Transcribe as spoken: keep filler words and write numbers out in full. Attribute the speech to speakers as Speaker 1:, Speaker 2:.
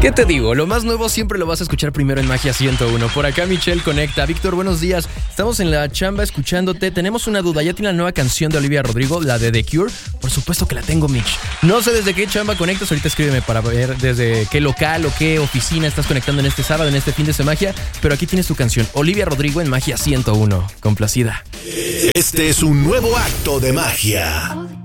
Speaker 1: ¿Qué te digo? Lo más nuevo siempre lo vas a escuchar primero en Magia ciento uno. Por acá Michelle conecta. Víctor, buenos días. Estamos en la chamba escuchándote. Tenemos una duda. ¿Ya tiene la nueva canción de Olivia Rodrigo, la de The Cure? Por supuesto que la tengo, Mitch. No sé desde qué chamba conectas. Ahorita escríbeme para ver desde qué local o qué oficina estás conectando en este sábado, en este fin de Magia. Pero aquí tienes tu canción. Olivia Rodrigo en Magia ciento uno. Complacida.
Speaker 2: Este es un nuevo acto de magia.